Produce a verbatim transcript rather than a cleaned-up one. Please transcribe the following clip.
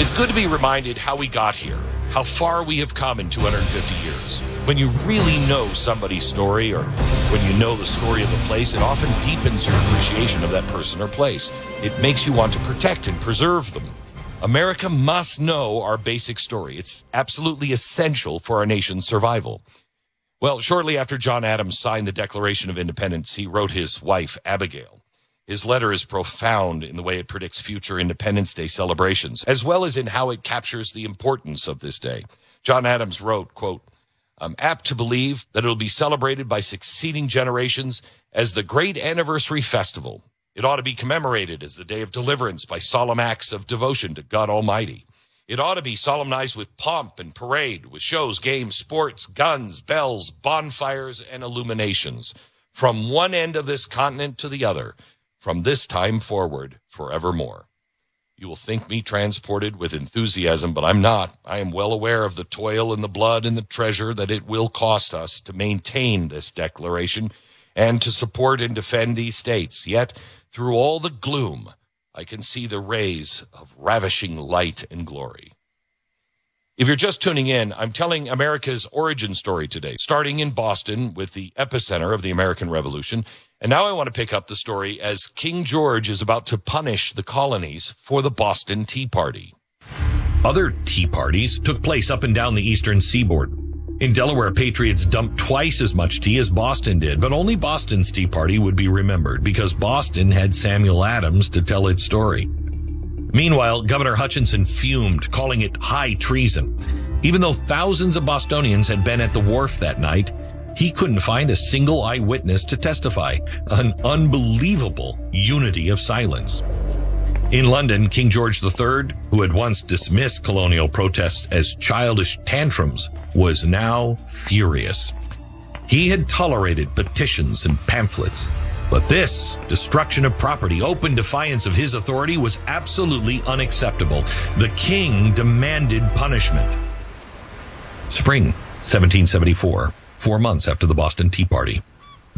It's good to be reminded how we got here, how far we have come in two hundred fifty years. When you really know somebody's story, or when you know the story of a place, it often deepens your appreciation of that person or place. It makes you want to protect and preserve them. America must know our basic story. It's absolutely essential for our nation's survival. Well, shortly after John Adams signed the Declaration of Independence, he wrote his wife, Abigail. His letter is profound in the way it predicts future Independence Day celebrations, as well as in how it captures the importance of this day. John Adams wrote, quote, "I'm apt to believe that it will be celebrated by succeeding generations as the great anniversary festival. It ought to be commemorated as the day of deliverance by solemn acts of devotion to God Almighty. It ought to be solemnized with pomp and parade, with shows, games, sports, guns, bells, bonfires, and illuminations, from one end of this continent to the other, from this time forward, forevermore." You will think me transported with enthusiasm, but I'm not. I am well aware of the toil and the blood and the treasure that it will cost us to maintain this declaration and to support and defend these states. Yet, through all the gloom, I can see the rays of ravishing light and glory. If you're just tuning in, I'm telling America's origin story today, starting in Boston with the epicenter of the American Revolution. And now I want to pick up the story as King George is about to punish the colonies for the Boston Tea Party. Other tea parties took place up and down the eastern seaboard. In Delaware, patriots dumped twice as much tea as Boston did, but only Boston's Tea Party would be remembered because Boston had Samuel Adams to tell its story. Meanwhile, Governor Hutchinson fumed, calling it high treason. Even though thousands of Bostonians had been at the wharf that night, he couldn't find a single eyewitness to testify. An unbelievable unity of silence. In London, King George the Third, who had once dismissed colonial protests as childish tantrums, was now furious. He had tolerated petitions and pamphlets, but this destruction of property, open defiance of his authority, was absolutely unacceptable. The king demanded punishment. Spring seventeen seventy-four, four months after the Boston Tea Party.